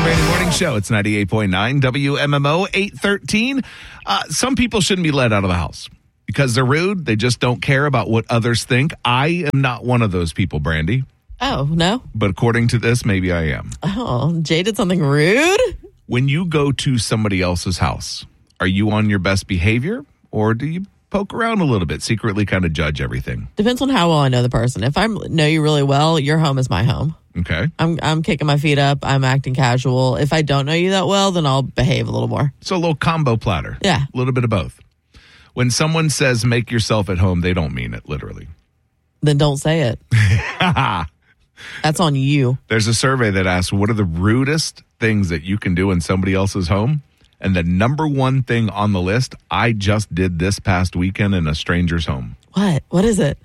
and Brandy Morning Show. It's 98.9 WMMO 813. Some people shouldn't be let out of the house because they're rude. They just don't care about what others think. I am not one of those people, Brandy. Oh, no? But according to this, maybe I am. Oh, Jay did something rude? When you go to somebody else's house, are you on your best behavior or do you poke around a little bit, secretly kind of judge everything? Depends on how well I know the person. If I know you really well, your home is my home. Okay. I'm kicking my feet up. I'm acting casual. If I don't know you that well, then I'll behave a little more. So a little combo platter. Yeah. A little bit of both. When someone says make yourself at home, they don't mean it literally. Then don't say it. That's on you. There's a survey that asks, what are the rudest things that you can do in somebody else's home? And the number one thing on the list, I just did this past weekend in a stranger's home. What? What is it?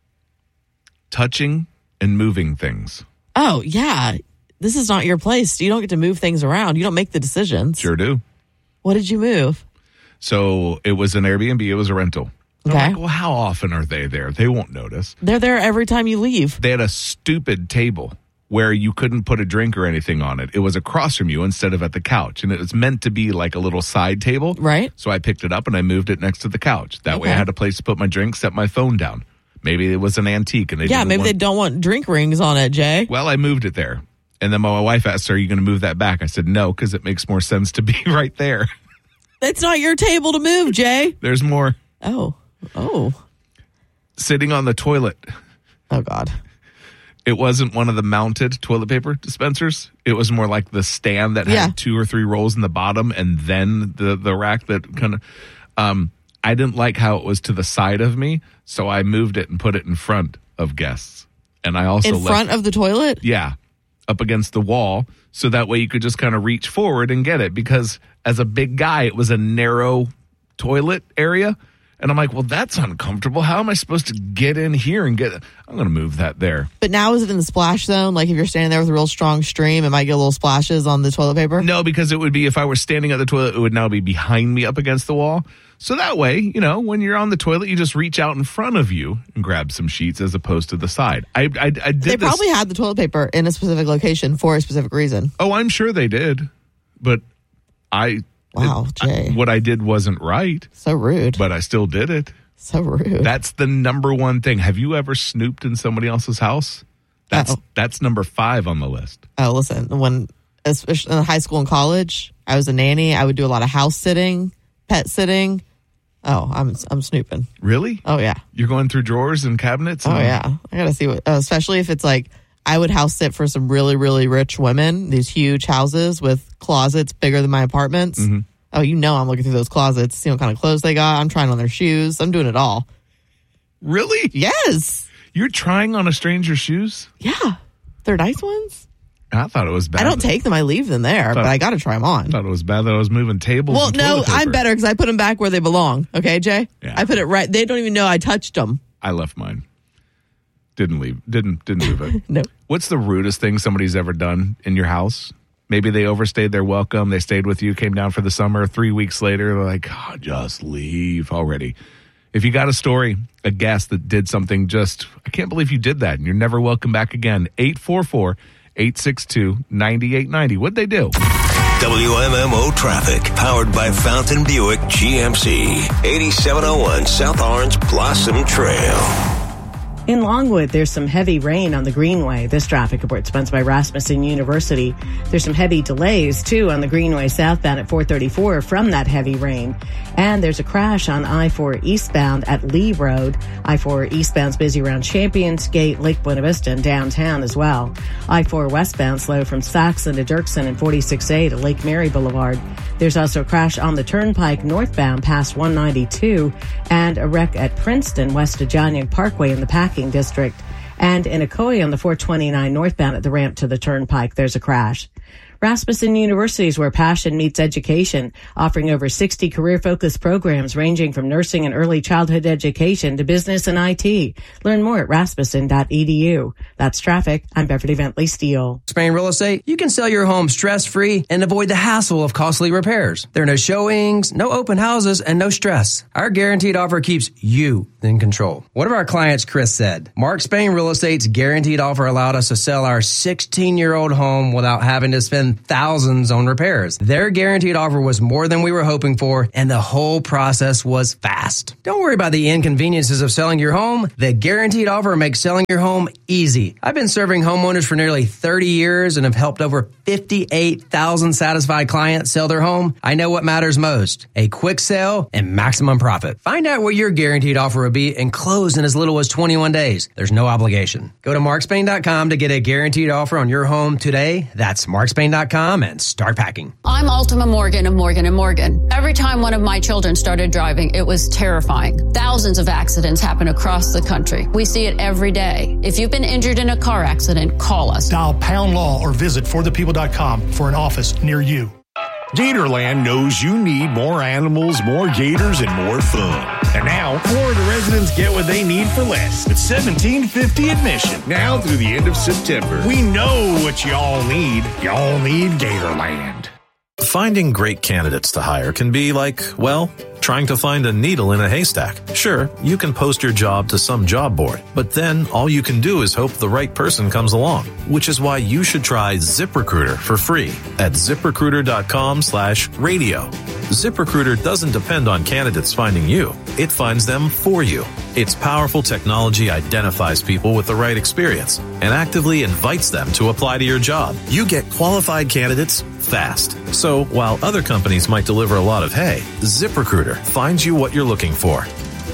Touching and moving things. Oh, yeah. This is not your place. You don't get to move things around. You don't make the decisions. Sure do. What did you move? So it was an Airbnb. It was a rental. Okay. I'm like, well, how often are they there? They won't notice. They're there every time you leave. They had a stupid table where you couldn't put a drink or anything on it. It was across from you instead of at the couch. And it was meant to be like a little side table. Right. So I picked it up and I moved it next to the couch. That way I had a place to put my drink, set my phone down. Maybe it was an antique. And they don't want drink rings on it, Jay. Well, I moved it there. And then my wife asked, are you going to move that back? I said, no, because it makes more sense to be right there. It's not your table to move, Jay. There's more. Oh. Sitting on the toilet. Oh, God. It wasn't one of the mounted toilet paper dispensers. It was more like the stand that had 2 or 3 rolls in the bottom and then the rack that kind of... I didn't like how it was to the side of me, so I moved it and put it in front of guests. And I also in front of the toilet? Yeah, up against the wall, so that way you could just kind of reach forward and get it. Because as a big guy, it was a narrow toilet area. And I'm like, well, that's uncomfortable. How am I supposed to get in here and get it? I'm going to move that there. But now is it in the splash zone? Like if you're standing there with a real strong stream, it might get little splashes on the toilet paper? No, because it would be, if I were standing at the toilet, it would now be behind me up against the wall. So that way, you know, when you're on the toilet, you just reach out in front of you and grab some sheets as opposed to the side. I did They probably had the toilet paper in a specific location for a specific reason. Oh, I'm sure they did. But Wow, Jay. What I did wasn't right. So rude. But I still did it. So rude. That's the number one thing. Have you ever snooped in somebody else's house? That's number 5 on the list. Oh, listen, especially in high school and college, I was a nanny. I would do a lot of house sitting, pet sitting. Oh, I'm snooping. Really? Oh, yeah. You're going through drawers and cabinets? Oh, yeah. I got to see what, especially if it's like, I would house sit for some really, really rich women, these huge houses with closets bigger than my apartments. Mm-hmm. Oh, you know I'm looking through those closets, see what kind of clothes they got. I'm trying on their shoes. I'm doing it all. Really? Yes. You're trying on a stranger's shoes? Yeah. They're nice ones. I thought it was bad. I don't take them. I leave them there, but I got to try them on. I thought it was bad that I was moving tables. Well, no, I'm better because I put them back where they belong. Okay, Jay? Yeah. I put it right. They don't even know I touched them. I left mine. Didn't leave. Didn't move it. No. What's the rudest thing somebody's ever done in your house? Maybe they overstayed their welcome. They stayed with you, came down for the summer. 3 weeks later, they're like, oh, just leave already. If you got a story, a guest that did something I can't believe you did that, and you're never welcome back again. 844-862-9890. What'd they do? WMMO traffic, powered by Fountain Buick GMC, 8701 South Orange Blossom Trail. In Longwood, there's some heavy rain on the Greenway. This traffic report sponsored by Rasmussen University. There's some heavy delays, too, on the Greenway southbound at 434 from that heavy rain. And there's a crash on I-4 eastbound at Lee Road. I-4 eastbound's busy around Champions Gate, Lake Buena Vista, and downtown as well. I-4 westbound slow from Saxon to Dirksen and 46A to Lake Mary Boulevard. There's also a crash on the Turnpike northbound past 192 and a wreck at Princeton west of Joniak Parkway in the Packing District. And in Ocoee on the 429 northbound at the ramp to the Turnpike, there's a crash. Rasmussen University is where passion meets education, offering over 60 career-focused programs ranging from nursing and early childhood education to business and IT. Learn more at rasmussen.edu. That's traffic. I'm Beverly Bentley Steele. Spain Real Estate, you can sell your home stress-free and avoid the hassle of costly repairs. There are no showings, no open houses, and no stress. Our guaranteed offer keeps you in control. One of our clients, Chris, said, Mark Spain Real Estate's guaranteed offer allowed us to sell our 16-year-old home without having to to spend thousands on repairs. Their guaranteed offer was more than we were hoping for, and the whole process was fast. Don't worry about the inconveniences of selling your home. The guaranteed offer makes selling your home easy. I've been serving homeowners for nearly 30 years and have helped over 58,000 satisfied clients sell their home. I know what matters most: a quick sale and maximum profit. Find out what your guaranteed offer will be and close in as little as 21 days. There's no obligation. Go to markspain.com to get a guaranteed offer on your home today. That's markspain.com and start packing. I'm Ultima Morgan of Morgan & Morgan. Every time one of my children started driving, it was terrifying. Thousands of accidents happen across the country. We see it every day. If you've been injured in a car accident, call us. Dial Pound Law or visit forthepeople.com for an office near you. Gatorland knows you need more animals, more gators, and more fun. And now, Florida residents get what they need for less with $17.50 admission. Now through the end of September. We know what y'all need. Y'all need Gatorland. Finding great candidates to hire can be like, well, trying to find a needle in a haystack. Sure, you can post your job to some job board, but then all you can do is hope the right person comes along, which is why you should try ZipRecruiter for free at ZipRecruiter.com/radio. ZipRecruiter doesn't depend on candidates finding you. It finds them for you. Its powerful technology identifies people with the right experience and actively invites them to apply to your job. You get qualified candidates fast. So while other companies might deliver a lot of hay, ZipRecruiter finds you what you're looking for.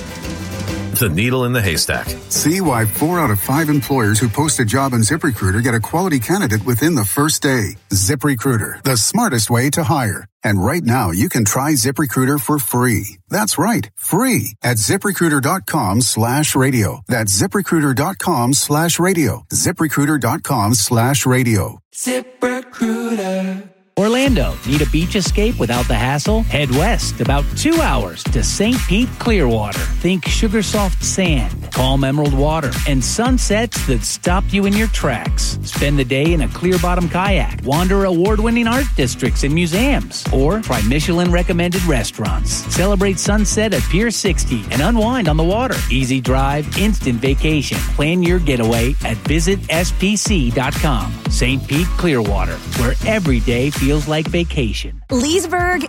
The needle in the haystack. See why 4 out of 5 employers who post a job on ZipRecruiter get a quality candidate within the first day. ZipRecruiter, the smartest way to hire. And right now, you can try ZipRecruiter for free. That's right, free at ZipRecruiter.com/radio. That's ZipRecruiter.com/radio. ZipRecruiter.com/radio. ZipRecruiter. Orlando, need a beach escape without the hassle? Head west about 2 hours to St. Pete Clearwater. Think sugar soft sand, calm emerald water, and sunsets that stop you in your tracks. Spend the day in a clear bottom kayak, wander award-winning art districts and museums, or try Michelin-recommended restaurants. Celebrate sunset at Pier 60 and unwind on the water. Easy drive, instant vacation. Plan your getaway at visitspc.com. St. Pete Clearwater, where every day feels like vacation. Leesburg.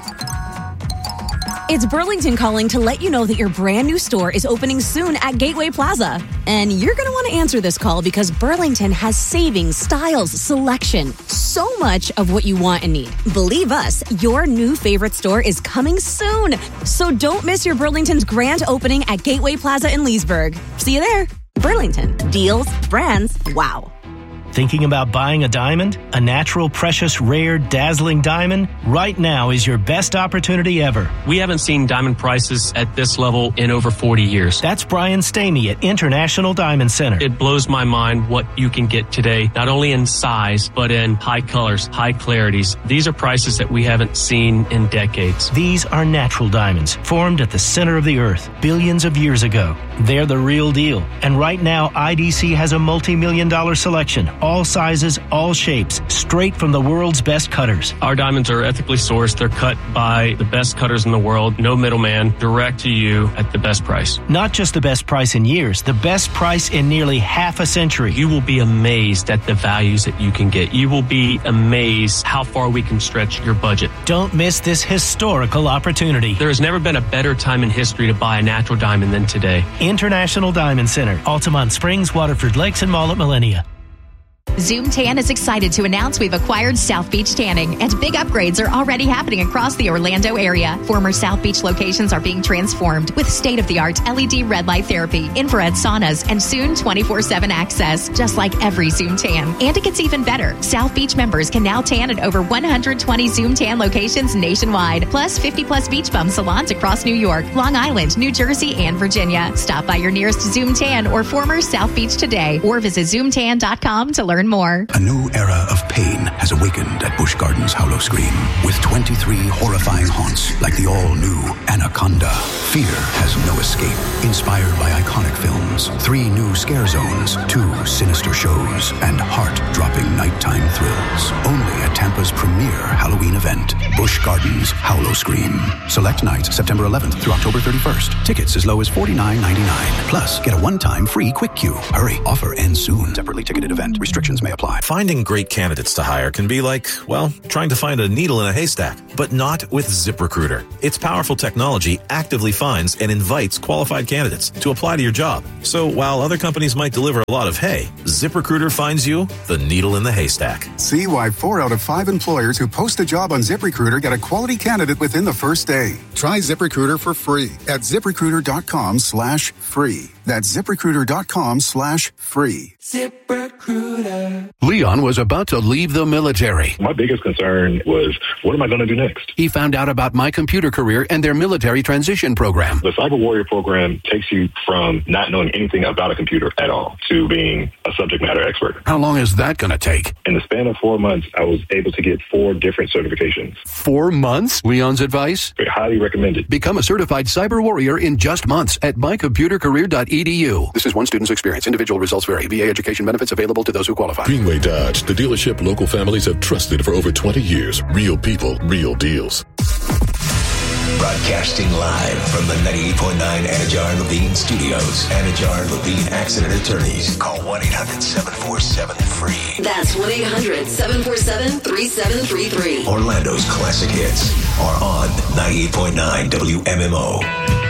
It's Burlington calling to let you know that your brand new store is opening soon at Gateway Plaza. And you're going to want to answer this call because Burlington has savings, styles, selection, so much of what you want and need. Believe us, your new favorite store is coming soon. So don't miss your Burlington's grand opening at Gateway Plaza in Leesburg. See you there. Burlington. Deals, brands, wow. Thinking about buying a diamond? A natural, precious, rare, dazzling diamond? Right now is your best opportunity ever. We haven't seen diamond prices at this level in over 40 years. That's Brian Stamey at International Diamond Center. It blows my mind what you can get today, not only in size, but in high colors, high clarities. These are prices that we haven't seen in decades. These are natural diamonds, formed at the center of the earth billions of years ago. They're the real deal. And right now, IDC has a multi-million-dollar selection. All sizes, all shapes, straight from the world's best cutters. Our diamonds are ethically sourced. They're cut by the best cutters in the world. No middleman, direct to you at the best price. Not just the best price in years, the best price in nearly half a century. You will be amazed at the values that you can get. You will be amazed how far we can stretch your budget. Don't miss this historical opportunity. There has never been a better time in history to buy a natural diamond than today. International Diamond Center, Altamont Springs, Waterford Lakes, and Mall at Millennia. Zoom Tan is excited to announce we've acquired South Beach Tanning, and big upgrades are already happening across the Orlando area. Former South Beach locations are being transformed with state-of-the-art LED red light therapy, infrared saunas, and soon 24/7 access, just like every Zoom Tan. And it gets even better. South Beach members can now tan at over 120 Zoom Tan locations nationwide, plus 50-plus beach bum salons across New York, Long Island, New Jersey, and Virginia. Stop by your nearest Zoom Tan or former South Beach today, or visit ZoomTan.com to learn more. A new era of pain has awakened at Busch Gardens Hollow Screen with 23 horrifying haunts like the all-new Anaconda. Fear has no escape. Inspired by iconic films, 3 new scare zones, 2 sinister shows, and heart-dropping nighttime thrills. Only at Tampa's premier premier Halloween event. Busch Gardens Howl-O-Scream. Select nights September 11th through October 31st. Tickets as low as $49.99. Plus, get a one-time free quick queue. Hurry, offer ends soon. Separately ticketed event. Restrictions may apply. Finding great candidates to hire can be like, well, trying to find a needle in a haystack, but not with ZipRecruiter. Its powerful technology actively finds and invites qualified candidates to apply to your job. So while other companies might deliver a lot of hay, ZipRecruiter finds you the needle in the haystack. See why 4 out of 5 employers who post a job on ZipRecruiter get a quality candidate within the first day. Try ZipRecruiter for free at ZipRecruiter.com/free. That's ZipRecruiter.com/free. ZipRecruiter. Leon was about to leave the military. My biggest concern was, what am I going to do next? He found out about My Computer Career and their military transition program. The Cyber Warrior program takes you from not knowing anything about a computer at all to being a subject matter expert. How long is that going to take? In the span of 4 months, I was able to get 4 different certifications. 4 months? Leon's advice? Highly recommended. Become a certified cyber warrior in just months at mycomputercareer.edu. This is one student's experience. Individual results vary. VA education benefits available to those who qualify. Greenway Dodge, the dealership local families have trusted for over 20 years. Real people, real deals. Broadcasting live from the 98.9 Anajar Levine Studios. Anajar Levine Accident Attorneys. Call 1-800-747-FREE. That's 1-800-747-3733. Orlando's classic hits are on 98.9 WMMO.